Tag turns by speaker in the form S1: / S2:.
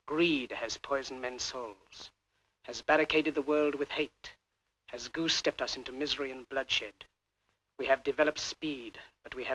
S1: Greed has poisoned men's souls, has barricaded the world with hate, has goose-stepped us into misery and bloodshed. We have developed speed, but we have